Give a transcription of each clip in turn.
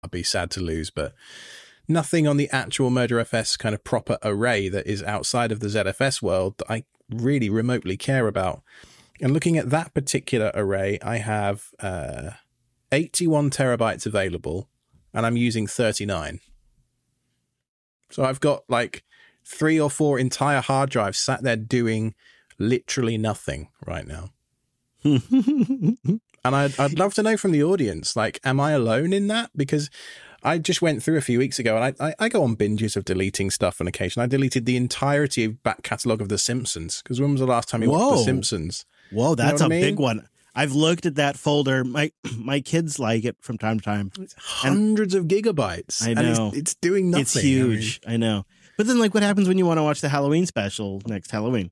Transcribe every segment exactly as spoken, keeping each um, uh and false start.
I'd be sad to lose, but nothing on the actual MurderFS kind of proper array that is outside of the Z F S world that I really remotely care about. And looking at that particular array, I have uh, eighty-one terabytes available, and I'm using thirty-nine. So I've got like three or four entire hard drives sat there doing literally nothing right now. And I'd, I'd love to know from the audience, like, am I alone in that? Because I just went through a few weeks ago, and I, I, I go on binges of deleting stuff on occasion. I deleted the entirety of back catalogue of The Simpsons, because when was the last time you Whoa. watched The Simpsons? Whoa, that's you know a I mean? big one. I've looked at that folder. My my kids like it from time to time. It's hundreds and, of gigabytes. I know. And it's, it's doing nothing. It's huge. I, mean, I know. But then, like, what happens when you want to watch the Halloween special next Halloween?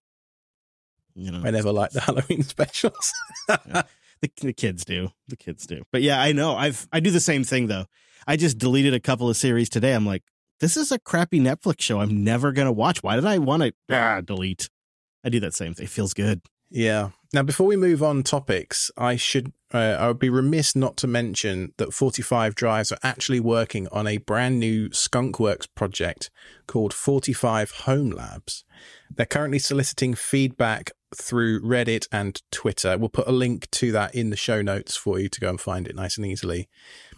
You know, I never liked the Halloween specials. Yeah. The, the kids do. The kids do. But yeah, I know. I've I do the same thing though. I just deleted a couple of series today. I'm like, this is a crappy Netflix show I'm never gonna watch. Why did I want to ah, delete? I do that same thing. It feels good. Yeah. Now, before we move on topics, I should uh, I would be remiss not to mention that forty-five Drives are actually working on a brand new Skunkworks project called forty-five Home Labs. They're currently soliciting feedback through Reddit and Twitter. We'll put a link to that in the show notes for you to go and find it nice and easily.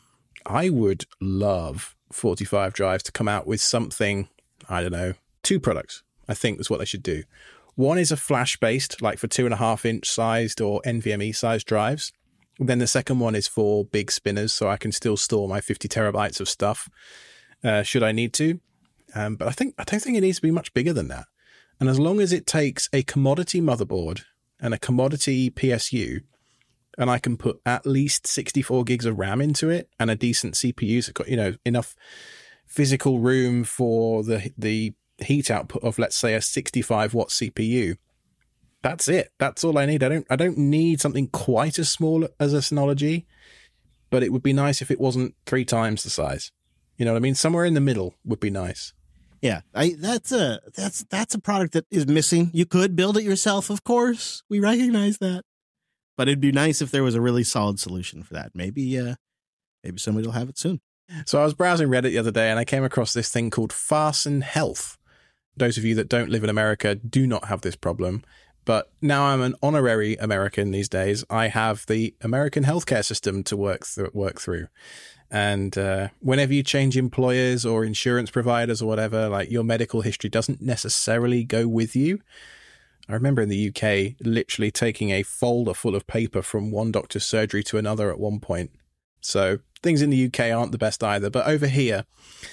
I would love forty-five Drives to come out with something, I don't know, two products, I think is what they should do. One is a flash-based, like for two and a half inch sized or NVMe sized drives. Then the second one is for big spinners, so I can still store my fifty terabytes of stuff, uh, should I need to. Um, but I think I don't think it needs to be much bigger than that. And as long as it takes a commodity motherboard and a commodity P S U, and I can put at least sixty-four gigs of RAM into it and a decent C P U, so got, you know, enough physical room for the the heat output of, let's say, a sixty-five watt C P U. That's it. That's all I need. I don't I don't need something quite as small as a Synology, but it would be nice if it wasn't three times the size. You know what I mean? Somewhere in the middle would be nice. Yeah, I that's a that's that's a product that is missing. You could build it yourself, of course. We recognize that, but it'd be nice if there was a really solid solution for that. Maybe, uh, maybe somebody will have it soon. So I was browsing Reddit the other day, and I came across this thing called Farson Health. Those of you that don't live in America do not have this problem, but now I'm an honorary American these days. I have the American healthcare system to work th- work through. And uh, whenever you change employers or insurance providers or whatever, like, your medical history doesn't necessarily go with you. I remember in the U K literally taking a folder full of paper from one doctor's surgery to another at one point. So things in the U K aren't the best either. But over here,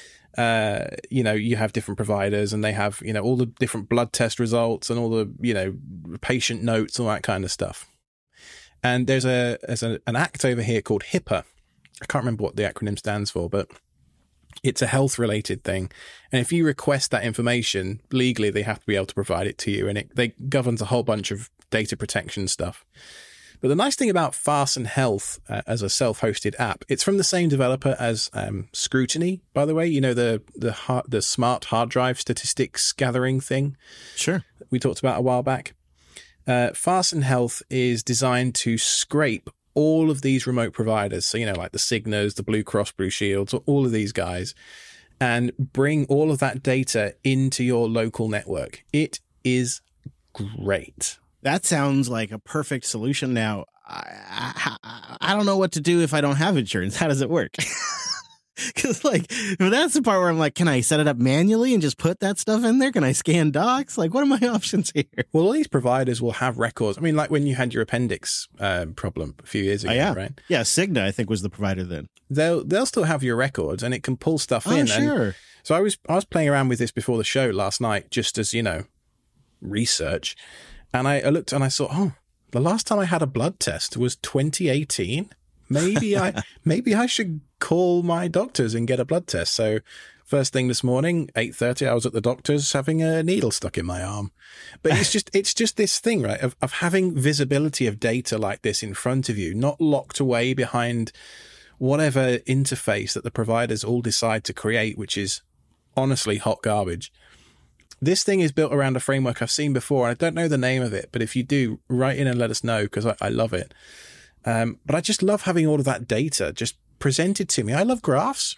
uh, you know, you have different providers, and they have, you know, all the different blood test results and all the, you know, patient notes, all that kind of stuff. And there's a there's a, an act over here called HIPAA. I can't remember what the acronym stands for, but it's a health-related thing. And if you request that information, legally, they have to be able to provide it to you. And it they governs a whole bunch of data protection stuff. But the nice thing about Farson Health uh, as a self-hosted app, it's from the same developer as um, Scrutiny, by the way. You know, the the hard, the smart hard drive statistics gathering thing? Sure. That we talked about a while back. Uh, Farson Health is designed to scrape all of these remote providers, so, you know, like the Cignas, the Blue Cross Blue Shields, all of these guys, and bring all of that data into your local network. It is great. That sounds like a perfect solution. Now, I, I, I don't know what to do if I don't have insurance. How does it work? Because, like, that's the part where I'm like, can I set it up manually and just put that stuff in there? Can I scan docs? Like, what are my options here? Well, all these providers will have records. I mean, like when you had your appendix uh, problem a few years ago, oh, yeah. right? Yeah, Cigna, I think, was the provider then. They'll they'll still have your records, and it can pull stuff oh, in. Sure. And so I was I was playing around with this before the show last night, just as, you know, research. And I, I looked and I saw, oh, the last time I had a blood test was twenty eighteen. Maybe I maybe I should call my doctors and get a blood test. So first thing this morning, eight thirty, I was at the doctor's having a needle stuck in my arm. But it's just it's just this thing, right, of, of having visibility of data like this in front of you, not locked away behind whatever interface that the providers all decide to create, which is honestly hot garbage. This thing is built around a framework I've seen before. And I don't know the name of it, but if you do, write in and let us know, because I, I love it. Um, but I just love having all of that data just presented to me. I love graphs.